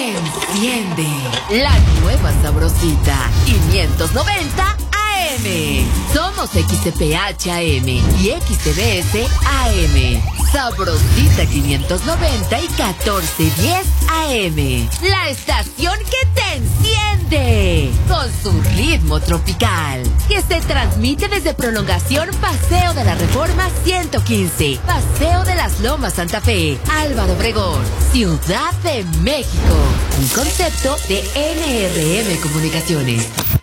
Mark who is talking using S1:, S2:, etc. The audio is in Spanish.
S1: Enciende la nueva sabrosita 590 AM. Somos XTPH AM y XTBS AM. Sabrosita 590 y 1410 AM. La estación que te enciende con su ritmo tropical. Que se transmite desde Prolongación Paseo de la Reforma 115. Paseo de las Lomas Santa Fe. Álvaro Obregón. Ciudad de México. Un concepto de NRM Comunicaciones.